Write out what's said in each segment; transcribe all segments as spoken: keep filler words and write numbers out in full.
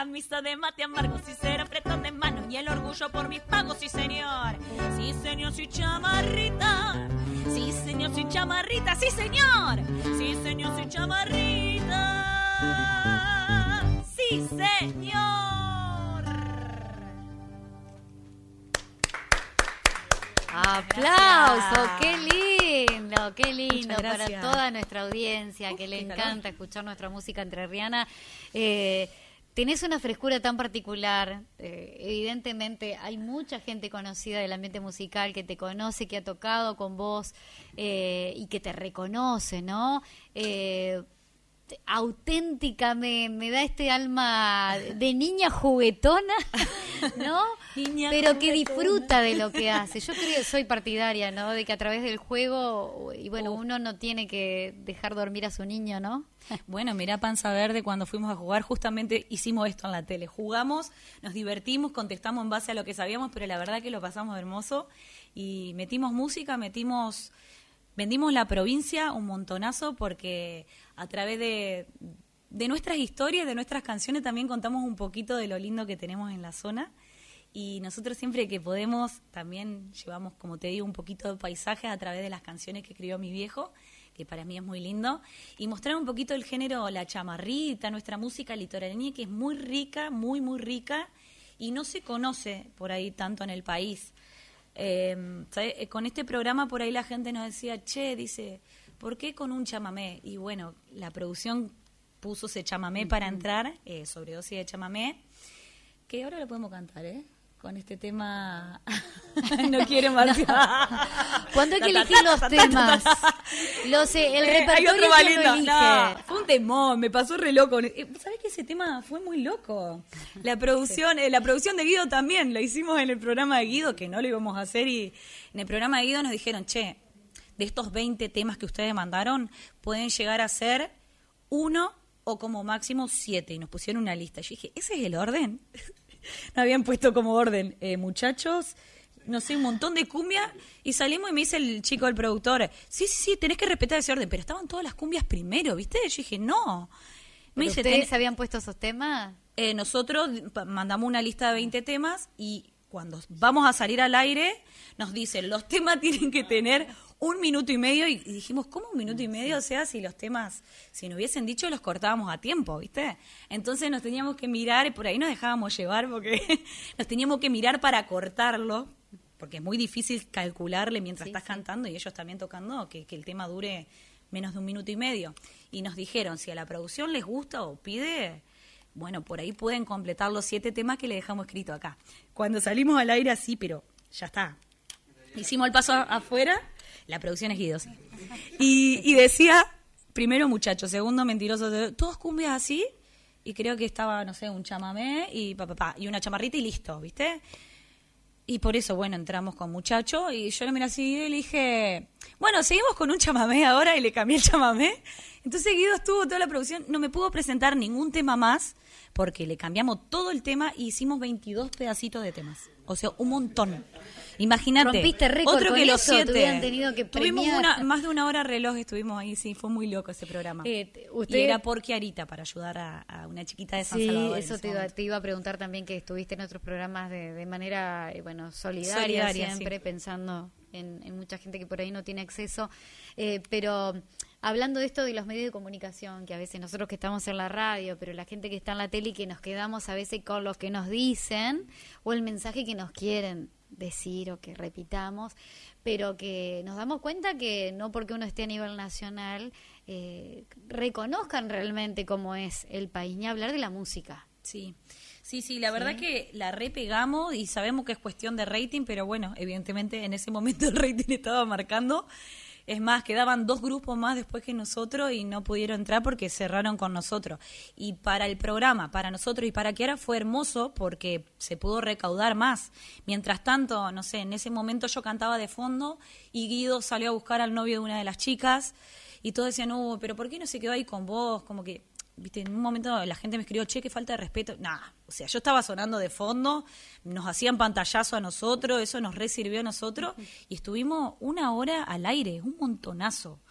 camisa de mate amargo, si será apretón de mano y el orgullo por mis pagos, sí señor. Sí señor, soy chamarrita. Sí señor, soy chamarrita. Sí señor. Sí señor, soy chamarrita. Sí señor. ¡Aplauso! ¡Qué lindo! ¡Qué lindo! Para gracias. toda nuestra audiencia Uf, que le qué encanta calor. escuchar nuestra música entrerriana. Eh, tenés una frescura tan particular. Eh, evidentemente hay mucha gente conocida del ambiente musical que te conoce, que ha tocado con vos eh, y que te reconoce, ¿no? Eh, auténtica, me, me da este alma de niña juguetona, ¿no? Niña Pero que juguetona. disfruta de lo que hace. Yo creo, soy partidaria, ¿no? De que a través del juego, y bueno, Uh. uno no tiene que dejar dormir a su niño, ¿no? Bueno, mirá Panza Verde, cuando fuimos a jugar, justamente hicimos esto en la tele. Jugamos, nos divertimos, contestamos en base a lo que sabíamos, pero la verdad que lo pasamos hermoso. Y metimos música, metimos... Vendimos la provincia un montonazo porque a través de, de nuestras historias, de nuestras canciones, también contamos un poquito de lo lindo que tenemos en la zona. Y nosotros siempre que podemos también llevamos, como te digo, un poquito de paisajes a través de las canciones que escribió mi viejo, que para mí es muy lindo, y mostrar un poquito el género, la chamarrita, nuestra música litoraleña, que es muy rica, muy, muy rica, y no se conoce por ahí tanto en el país. Eh, ¿sabes? Con este programa por ahí la gente nos decía, che, dice, ¿por qué con un chamamé? Y bueno, la producción puso ese chamamé para entrar, eh, sobredosis de chamamé, que ahora lo podemos cantar, ¿eh? Con este tema no quiere marcar. Cuando hay que Ta, ta, elegir ta, los ta, ta, ta, temas, ta, ta. lo sé, el Eh, hay repertorio otro ya lo balendo. elige. No, fue un temón, me pasó re loco. Eh, ¿Sabés que ese tema fue muy loco? La producción, eh, la producción de Guido también, la hicimos en el programa de Guido, que no lo íbamos a hacer, y en el programa de Guido nos dijeron, che, de estos veinte temas que ustedes mandaron, pueden llegar a ser uno o como máximo siete, y nos pusieron una lista. Yo dije, ¿ese es el orden? No habían puesto como orden, eh, muchachos, no sé, un montón de cumbia, y salimos y me dice el chico, el productor, sí, sí, sí, tenés que respetar ese orden, pero estaban todas las cumbias primero, ¿viste? Yo dije, no. Me ¿Pero dice, ¿Ustedes "Ten- habían puesto esos temas? eh, nosotros pa- mandamos una lista de veinte temas y cuando vamos a salir al aire nos dicen, los temas tienen que tener un minuto y medio, y, y dijimos, ¿cómo un minuto y medio? O sea, si los temas, si nos hubiesen dicho, los cortábamos a tiempo, ¿viste? Entonces nos teníamos que mirar y por ahí nos dejábamos llevar porque nos teníamos que mirar para cortarlo, porque es muy difícil calcularle mientras Sí, estás sí. cantando y ellos también tocando, que, que el tema dure menos de un minuto y medio. Y nos dijeron, si a la producción les gusta o pide, bueno, por ahí pueden completar los siete temas que le dejamos escrito acá. Cuando salimos al aire así, pero ya está. Hicimos el paso a- afuera, la producción es Guido, sí. Y, y decía, primero muchacho, segundo mentiroso, todos cumbias así, y creo que estaba, no sé, un chamamé y pa, pa, pa, y una chamarrita y listo, ¿viste? Y por eso, bueno, entramos con muchacho y yo le miré así y le dije, bueno, seguimos con un chamamé ahora, y le cambié el chamamé. Entonces Guido estuvo toda la producción, no me pudo presentar ningún tema más porque le cambiamos todo el tema y hicimos veintidós pedacitos de temas. O sea, un montón. Imagínate. Rompiste récord otro con que los eso, te siete. hubieran tenido que Tuvimos premiar. una, más de una hora reloj estuvimos ahí, sí, fue muy loco ese programa. Eh, te- Y usted- era por Chiarita, para ayudar a, a una chiquita de San Sí, Salvador. en eso ese te iba, momento. te iba a preguntar también, que estuviste en otros programas de, de manera, eh, bueno, solidaria, Solidaria, siempre, sí. pensando en, en mucha gente que por ahí no tiene acceso. Eh, pero hablando de esto de los medios de comunicación, que a veces nosotros que estamos en la radio, pero la gente que está en la tele y que nos quedamos a veces con lo que nos dicen o el mensaje que nos quieren decir o que repitamos, pero que nos damos cuenta que no porque uno esté a nivel nacional eh, reconozcan realmente cómo es el país, ni hablar de la música. Sí, sí, sí, la verdad que la repegamos y sabemos que es cuestión de rating, pero bueno, evidentemente en ese momento el rating estaba marcando. Es más, quedaban dos grupos más después que nosotros y no pudieron entrar porque cerraron con nosotros. Y para el programa, para nosotros y para Kiara fue hermoso porque se pudo recaudar más. Mientras tanto, no sé, en ese momento yo cantaba de fondo y Guido salió a buscar al novio de una de las chicas y todos decían, no, pero ¿por qué no se quedó ahí con vos? Como que, viste, en un momento la gente me escribió, che, qué falta de respeto. Nah, o sea, yo estaba sonando de fondo, nos hacían pantallazo a nosotros, eso nos re sirvió a nosotros, y estuvimos una hora al aire, un montonazo.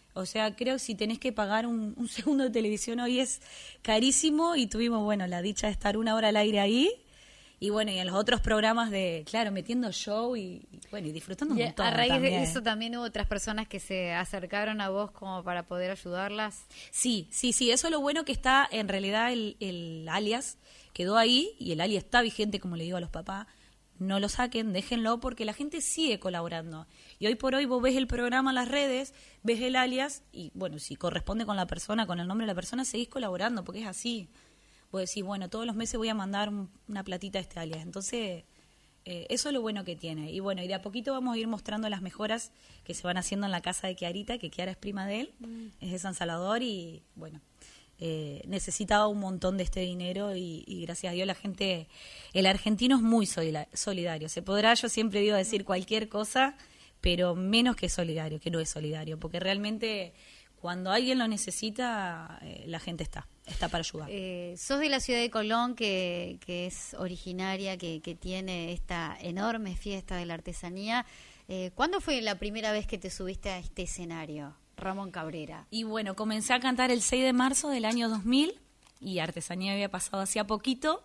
O sea, creo que si tenés que pagar un, un segundo de televisión hoy es carísimo y tuvimos, bueno, la dicha de estar una hora al aire ahí. Y bueno, y en los otros programas de, claro, metiendo show y, y bueno, y disfrutando un Y montón a raíz también. de eso también hubo otras personas que se acercaron a vos como para poder ayudarlas. Sí, sí, sí, eso es lo bueno que está, en realidad el, el alias quedó ahí y el alias está vigente, como le digo a los papás, no lo saquen, déjenlo porque la gente sigue colaborando. Y hoy por hoy vos ves el programa en las redes, ves el alias y bueno, si corresponde con la persona, con el nombre de la persona, seguís colaborando porque es así. Vos decís, bueno, todos los meses voy a mandar un, una platita a este alias. Entonces, eh, eso es lo bueno que tiene. Y bueno, y de a poquito vamos a ir mostrando las mejoras que se van haciendo en la casa de Kiarita, que Kiara es prima de él, mm. es de San Salvador y bueno, eh, necesitaba un montón de este dinero y, y gracias a Dios la gente, el argentino es muy solidario. Se podrá, yo siempre digo, decir cualquier cosa, pero menos que solidario, que no es solidario, porque realmente cuando alguien lo necesita, eh, la gente está. Está para ayudar. Eh, sos de la ciudad de Colón, que, que es originaria, que, que tiene esta enorme fiesta de la artesanía. Eh, ¿Cuándo fue la primera vez que te subiste a este escenario, Ramón Cabrera? Y bueno, comencé a cantar el seis de marzo del año dos mil y artesanía había pasado hacía poquito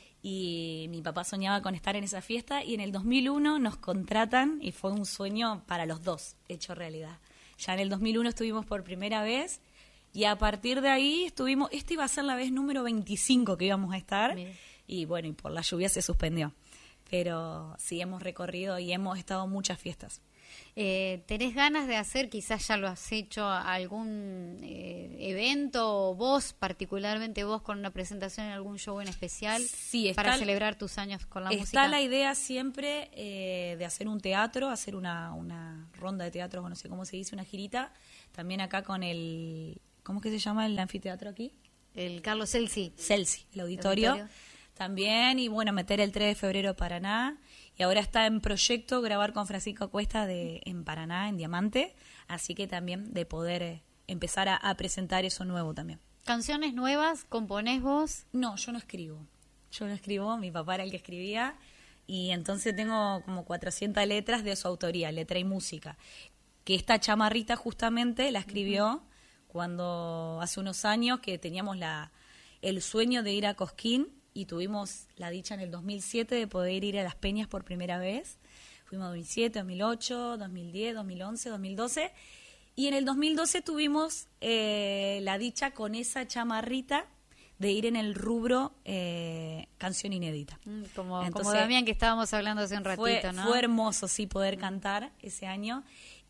y mi papá soñaba con estar en esa fiesta y en el dos mil uno nos contratan y fue un sueño para los dos hecho realidad. Ya en el dos mil uno estuvimos por primera vez. Y a partir de ahí estuvimos, esta iba a ser la vez número veinticinco que íbamos a estar, Mira. y bueno, y por la lluvia se suspendió. Pero sí hemos recorrido y hemos estado en muchas fiestas. Eh, ¿Tenés ganas de hacer, quizás ya lo has hecho, algún eh, evento, o vos, particularmente vos, con una presentación en algún show en especial, sí, está, para celebrar tus años con la está música? Está la idea siempre eh, de hacer un teatro, hacer una, una ronda de teatro, no sé cómo se dice, una girita, también acá con el... ¿Cómo es que se llama el anfiteatro aquí? El Carlos Celsi. Celsi, el auditorio. el auditorio. También, y bueno, meter el tres de febrero Paraná. Y ahora está en proyecto grabar con Francisco Cuesta de, en Paraná, en Diamante. Así que también de poder eh, empezar a, a presentar eso nuevo también. ¿Canciones nuevas? ¿Componés vos? No, yo no escribo. Yo no escribo, mi papá era el que escribía. Y entonces tengo como cuatrocientas letras de su autoría, letra y música. Que esta chamarrita justamente la escribió... Uh-huh. Cuando hace unos años que teníamos la el sueño de ir a Cosquín y tuvimos la dicha en el dos mil siete de poder ir a Las Peñas por primera vez. Fuimos dos mil siete, dos mil ocho, dos mil diez, dos mil once, dos mil doce. Y en el dos mil doce tuvimos eh, la dicha con esa chamarrita de ir en el rubro eh, canción inédita. Mm, como, Entonces, como Damián que estábamos hablando hace un ratito, fue, ¿no? Fue hermoso, sí, poder cantar ese año.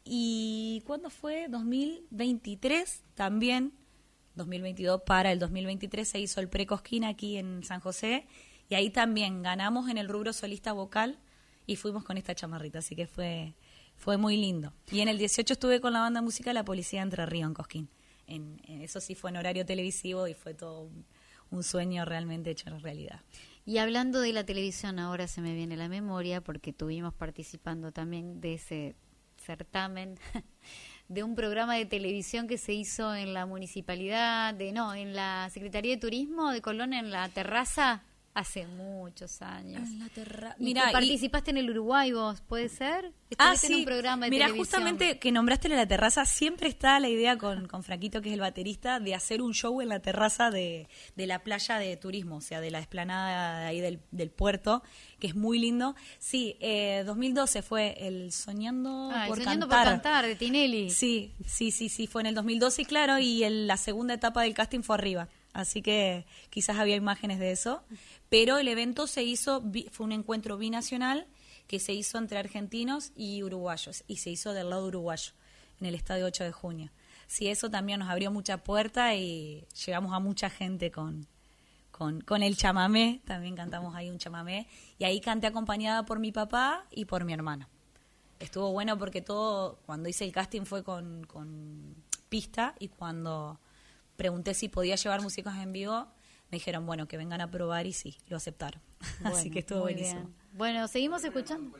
¿Y cuándo fue? dos mil veintitrés también, dos mil veintidós para el dos mil veintitrés se hizo el Pre-Cosquín aquí en San José y ahí también ganamos en el rubro solista vocal y fuimos con esta chamarrita, así que fue fue muy lindo. Y en el dieciocho estuve con la banda música La Policía de Entre Ríos en Cosquín. En, en, eso sí fue en horario televisivo y fue todo un, un sueño realmente hecho en realidad. Y hablando de la televisión, ahora se me viene a la memoria porque tuvimos participando también de ese certamen de un programa de televisión que se hizo en la municipalidad, de no, en la Secretaría de Turismo de Colón, en la terraza, hace muchos años. En la terraza. Mira, participaste y... en el Uruguay vos, ¿puede ser? Ah, sí. En un programa de Mira, televisión. justamente que nombraste la terraza, siempre está la idea con, con Franquito, que es el baterista, de hacer un show en la terraza de, de la playa de turismo, o sea, de la explanada de ahí del, del puerto, que es muy lindo. Sí, eh, dos mil doce fue el Soñando, ah, por, el Soñando cantar. por Cantar, de Tinelli. Sí, sí, sí, sí, fue en el dos mil doce, y claro, y el, la segunda etapa del casting fue arriba. Así que quizás había imágenes de eso. Pero el evento se hizo, fue un encuentro binacional que se hizo entre argentinos y uruguayos. Y se hizo del lado uruguayo, en el estadio ocho de junio. Sí, eso también nos abrió mucha puerta y llegamos a mucha gente con, con, con el chamamé. También cantamos ahí un chamamé. Y ahí canté acompañada por mi papá y por mi hermano. Estuvo bueno porque todo, cuando hice el casting fue con, con pista y cuando pregunté si podía llevar músicos en vivo, me dijeron, bueno, que vengan a probar y sí, lo aceptaron. Bueno, así que estuvo buenísimo. Bien. Bueno, seguimos escuchando.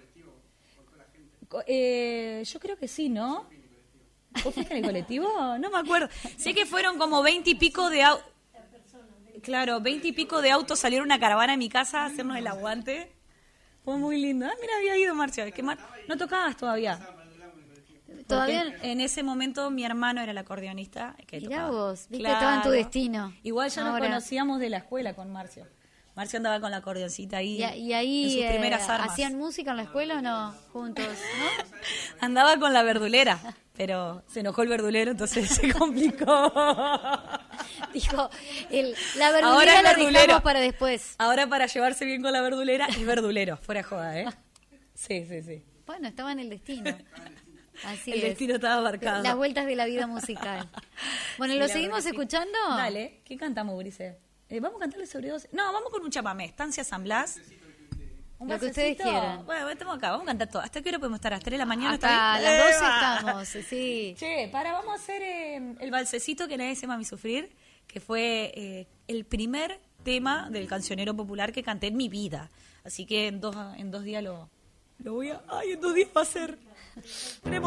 Eh, yo creo que sí, ¿no? ¿Vos fuiste en el colectivo? No me acuerdo. Sé que fueron como veinte y pico de autos. Claro, veinte y pico de autos salieron una caravana en mi casa a hacernos el aguante. Fue muy lindo. Ah, mira, había ido Marcia. ¿Qué mar... No tocabas todavía. todavía... En ese momento mi hermano era el acordeonista. Que Mirá tocaba. vos, viste, Claro. estaba en tu destino. Igual ya Ahora. nos conocíamos de la escuela con Marcio. Marcio andaba con la acordeoncita ahí. Y, y ahí en sus eh, primeras armas. hacían música en la escuela o no, juntos, ¿no? Andaba con la verdulera, pero se enojó el verdulero, entonces se complicó. Dijo, el, la verdulera Ahora es la verdulero. dejamos para después. Ahora para llevarse bien con la verdulera es verdulero, fuera joda, ¿eh? Sí, sí, sí. Bueno, estaba en el destino. Así El es. destino estaba marcado. Las vueltas de la vida musical. Bueno, Sí, ¿lo la seguimos verdad que sí. escuchando? Dale, ¿qué cantamos, Brice? Eh, ¿Vamos a cantarle sobre dos? No, vamos con un chamamé, Estancia San Blas. ¿Un Lo que balsecito? ustedes quieran. Bueno, estamos acá, vamos a cantar todo. ¿Hasta qué hora podemos estar? ¿Hasta tres de la mañana? Hasta ¿Está bien? las doce ¡Eva! estamos, sí. Che, para, vamos a hacer eh, el balsecito que nadie se mami sufrir, que fue eh, el primer tema del cancionero popular que canté en mi vida. Así que en dos, en dos días lo, lo voy a... Ay, en dos días va a ser...